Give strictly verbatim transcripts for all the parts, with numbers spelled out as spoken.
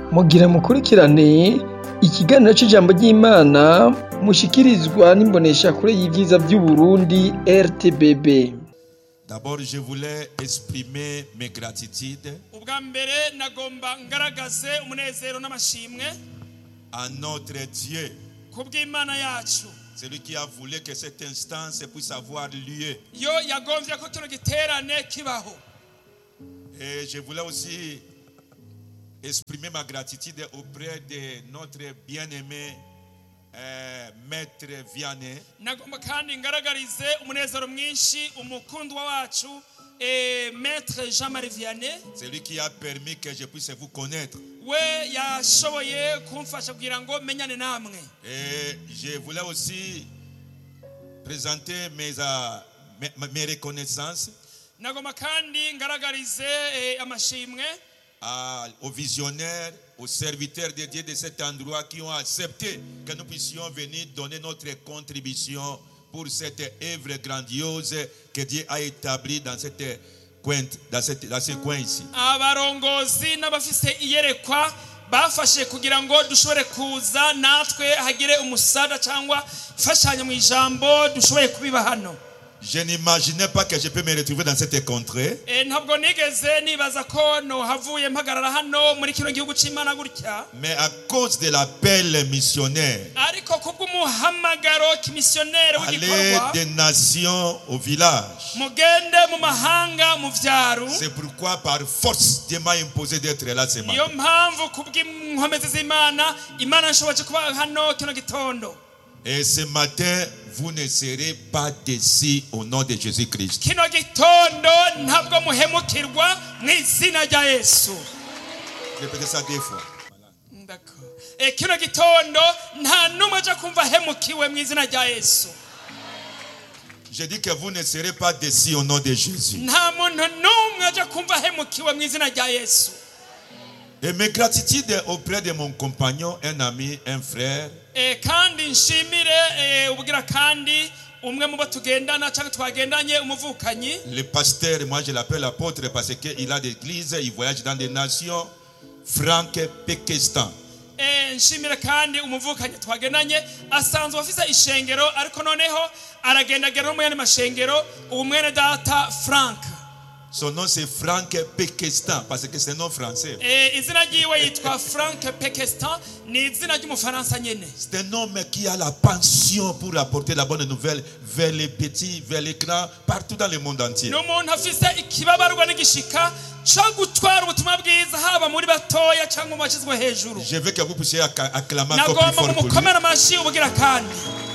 mugira mukurikirane ikiganiro c'ijambo ry'Imana mushikirizwa n'imboneshakure y'ivyiza vy'u Burundi R T B B. D'abord, je voulais exprimer mes gratitudes ubwa mbere nagomba ngaragaze umunezero n'amashimwe à notre Dieu, kubw'Imana yacu, celui qui a voulu que cette instance puisse avoir lieu. yo yagomvye ko kino giterane kibaho. Et je voulais aussi exprimer ma gratitude auprès de notre bien-aimé euh, Maître Vianney, Nagomba kandi ngaragarize umunezero mwinshi umukundwa wacu eh, Maître Jean-Marie Vianney, celui qui a permis que je puisse vous connaître. we yashoboye kumfasha kugira ngo menyane namwe. Et je voulais aussi présenter mes, euh, mes, mes reconnaissances Nagomba kandi ngaragarize eh, amashimwe à, aux visionnaires, aux serviteurs de Dieu de cet endroit qui ont accepté que nous puissions venir donner notre contribution pour cette œuvre grandiose que Dieu a établie dans cette coin, dans, cette, dans ce coin ici. abarongozi n'abafise iyerekwa bafashe kugira ngo dushobore kuza natwe hagire umusada cyangwa fashanyo mu ijambo dushoboye kubiba hano. Je n'imaginais pas que je peux me retrouver dans cette contrée. E, ntabwo nigeze nibaza ko no havuye mpagarara hano muri kino gihugu c'Imana gutya, Mais à cause de l'appel missionnaire, ariko kubw'umuhamagaro kimisiyonere aller w'igikorwa des nations au village. mugende mu mahanga mu vyaru. C'est pourquoi par force Dieu m'a imposé d'être là ce Niyo matin. mpamvu kubw'inkomezi z'Imana Imana nshoboje kuba hano kino gitondo. Et ce matin, vous ne serez pas déçus au nom de Jésus-Christ. Kino gitondo ntabwo muhemukirwa mu izina rya Yesu. Répétez ça deux fois. Ndako. E kino gitondo nta numwe aja kumva hemukiwe mu izina rya Yesu. Je dis que vous ne serez pas déçus au nom de Jésus. Nta muntu numwe aja kumva hemukiwe mu izina rya Yesu. Et mes gratitudes auprès de mon compagnon, un ami, un frère, E kandi nshimire e, ubugira kandi umwe mu bo tugendana cyangwa twagendanye umuvukanyi le pasteur, moi je l'appelle apôtre parce qu'il a des églises, il voyage dans des nations, Franck Pekestan. e, nshimire kandi umuvukanyi twagendanye asanzwe afise ishengero ariko noneho aragendagera no mu yandi mashengero, ubu mwene data Frank. Son nom c'est Franck Pekestan parce que c'est un nom français. E, izina ryiwe yitwa Frank Pekestan, ni izina ry'umufaransa nyene. C'est un homme qui a la passion pour apporter la bonne nouvelle vers les petits, vers les grands, partout dans le monde entier. Ni umuntu afise ikibabarwa n'igishika cyo gutwara ubutumwa bwiza haba muri batoya cyangwa mu bashyizwe hejuru. Je veux que vous puissiez acc- acclamer encore plus Nagomba fort pour lui. mumukomera amashyi ubugira kandi.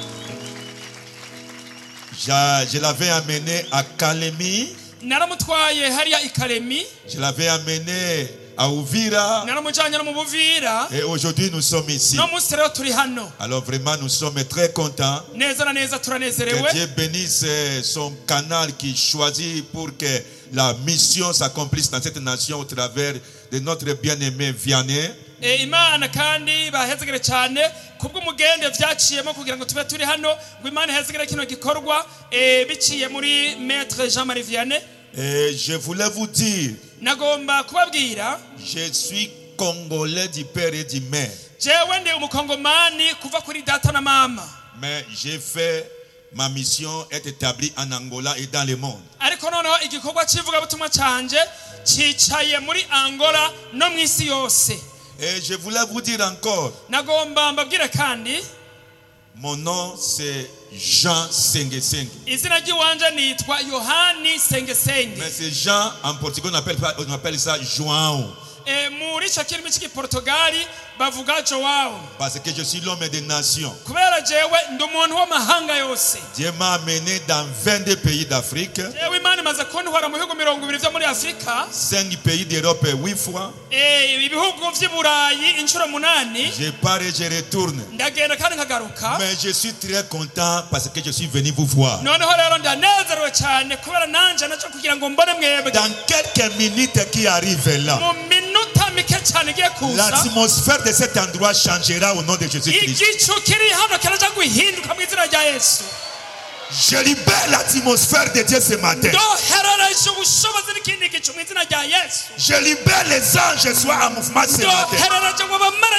Je, je l'avais amené à Kalemi, Naramutwaye hariya ikaremi, je l'avais amené à Uvira, naramujanye no mu Buvira, et aujourd'hui nous sommes ici. no munsi rero turi hano. Alors vraiment nous sommes très contents. Neza na neza Que turanezerewe. Dieu bénisse son canal qui choisit pour que la mission s'accomplisse dans cette nation au travers de notre bien-aimé Vianney. E, Imana kandi bahezegere cyane kubw'umugende vyaciyemo kugira ngo tube turi hano, ngo Imana ihezegere kino gikorwa e, biciye muri Maître Jean-Marie Vianney. Et je voulais vous dire, Nagomba kubabwira je suis congolais du père et du mère, jewe ndi umukongomani kuva kuri data na mama, mais j'ai fait ma mission est établie en Angola et dans le monde. ariko noneho igikorwa c'ivugabutumwa canje cicaye muri Angola no mw'isi yose. Et je voulais vous dire encore, Nagomba mbabwire kandi mon nom c'est Jean Sengesenge. izina ry'iwanje nitwa Yohani Sengesenge. Mais c'est Jean en portugais, on appelle, on appelle ça João. E, muri ico kirimi cy'igiportugali bavuga Joao, Parce que je suis l'homme des nations. kubera jewe ndi umuntu w'amahanga yose. Dieu m'a amené dans vingt-deux pays d'Afrique, Jewe Imana imaze kuntwara mu bihugu mirongo ibiri vyo muri Afurika, cinq pays d'Europe huit fois. e, ibihugu vy'i Burayi inshuro munani. Je pars et je retourne. Ndagenda kandi nkagaruka. Mais je suis très content parce que je suis venu vous voir. Noneho rero ndanezerewe cyane kubera nanje naco kugira ngo mbone mwebwe. Dans quelques minutes qui arrivent là, Mu minota mike cyane igiye kuza, l'atmosphère de cet endroit changera au nom de Jésus-Christ. igicu kiri hano kiraja guhinduka mu izina rya Yesu. Je libère l'atmosphère de Dieu ce matin. ndoherereje ubushobozi n'ikindi gicu mu izina rya Yesu. Je libère les anges soient en mouvement ce matin. ndoherereje ngo abamarayika